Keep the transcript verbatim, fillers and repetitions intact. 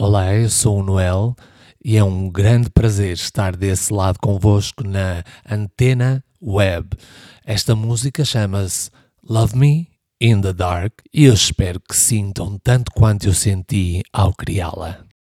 Olá, eu sou o Noel e é um grande prazer estar desse lado convosco na Antena Web. Esta música chama-se Love Me in the Dark e eu espero que sintam tanto quanto eu senti ao criá-la.